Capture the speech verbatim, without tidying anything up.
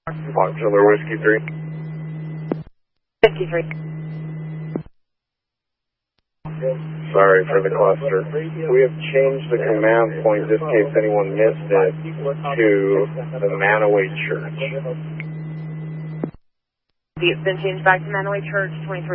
Foxtrot Whiskey three. fifty-three. Sorry for the cluster. We have changed the command point, just in case anyone missed it, to the Manaway Church. It's been changed back to Manaway Church, twenty-three.